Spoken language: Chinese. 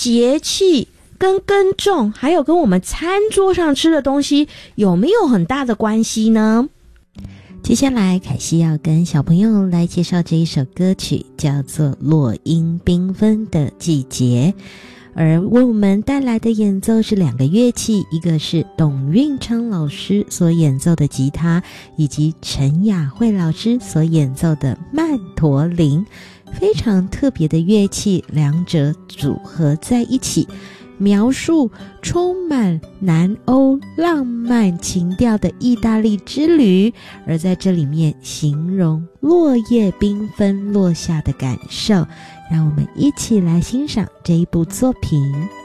节气跟耕种还有跟我们餐桌上吃的东西有没有很大的关系呢？ 接下来凯西要跟小朋友来介绍这一首歌曲，叫做《落英缤纷的季节》，而为我们带来的演奏是2个乐器，一个是董运昌老师所演奏的吉他，以及陈雅慧老师所演奏的曼陀林，非常特别的乐器，两者组合在一起，描述充满南欧浪漫情调的意大利之旅，而在这里面形容落叶缤纷落下的感受。让我们一起来欣赏这一部作品。